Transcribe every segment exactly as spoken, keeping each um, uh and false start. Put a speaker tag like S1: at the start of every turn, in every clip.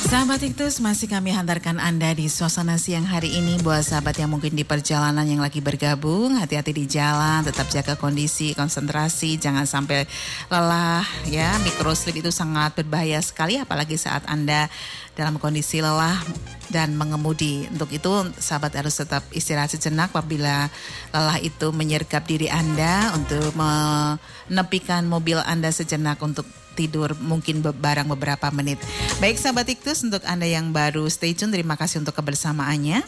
S1: Sahabat Iktus, masih kami hantarkan Anda di suasana siang hari ini. Buat sahabat yang mungkin di perjalanan yang lagi bergabung, hati-hati di jalan, tetap jaga kondisi, konsentrasi, jangan sampai lelah ya. Microsleep itu sangat berbahaya sekali, apalagi saat Anda dalam kondisi lelah dan mengemudi. Untuk itu sahabat harus tetap istirahat sejenak apabila lelah itu menyergap diri Anda, untuk menepikan mobil Anda sejenak untuk tidur mungkin barang beberapa menit. Baik sahabat Iktus, untuk Anda yang baru stay tune, terima kasih untuk kebersamaannya.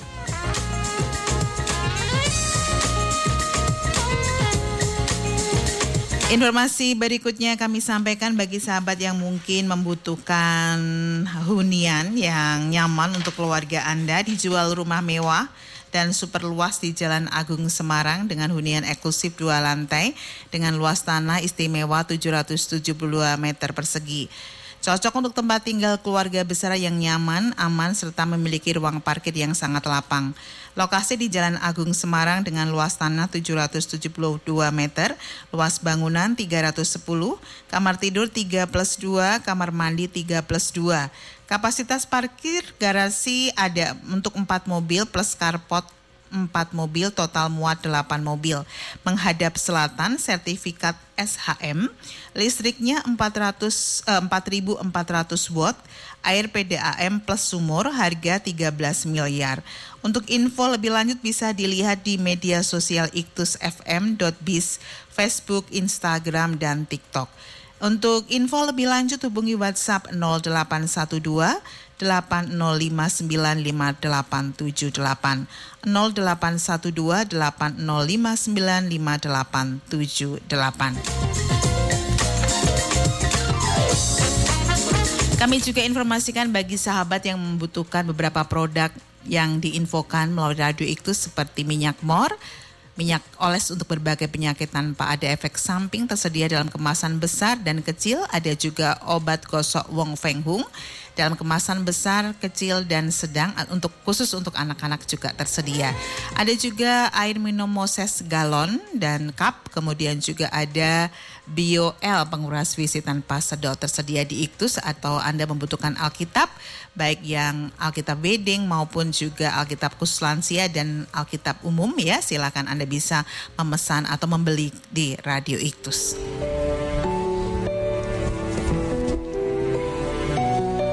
S1: Informasi berikutnya kami sampaikan bagi sahabat yang mungkin membutuhkan hunian yang nyaman untuk keluarga Anda. Dijual rumah mewah dan super luas di Jalan Agung Semarang dengan hunian eksklusif dua lantai dengan luas tanah istimewa tujuh ratus tujuh puluh dua meter persegi. Cocok untuk tempat tinggal keluarga besar yang nyaman, aman, serta memiliki ruang parkir yang sangat lapang. Lokasi di Jalan Agung Semarang dengan luas tanah tujuh ratus tujuh puluh dua meter, luas bangunan tiga ratus sepuluh, kamar tidur tiga plus dua, kamar mandi tiga plus dua. Kapasitas parkir garasi ada untuk empat mobil plus carport empat mobil, total muat delapan mobil. Menghadap selatan, sertifikat S H M, listriknya empat ribu empat ratus watt, air P D A M plus sumur, harga tiga belas miliar. Untuk info lebih lanjut bisa dilihat di media sosial iktus f m dot biz, Facebook, Instagram, dan TikTok. Untuk info lebih lanjut hubungi WhatsApp nol delapan satu dua delapan nol lima sembilan lima delapan tujuh delapan nol delapan satu dua delapan nol lima sembilan lima delapan tujuh delapan. Kami juga informasikan bagi sahabat yang membutuhkan beberapa produk yang diinfokan melalui Radio Iktus seperti minyak mor, minyak oles untuk berbagai penyakit tanpa ada efek samping, tersedia dalam kemasan besar dan kecil. Ada juga obat gosok Wong Feng Hung dalam kemasan besar, kecil, dan sedang, untuk khusus untuk anak-anak juga tersedia. Ada juga air minum Moses galon dan cup, kemudian juga ada BioL penguras visi tanpa sedot, tersedia di Iktus. Atau Anda membutuhkan Alkitab, baik yang Alkitab Wedding maupun juga Alkitab khusus lansia dan Alkitab umum ya, silakan Anda bisa memesan atau membeli di Radio Iktus.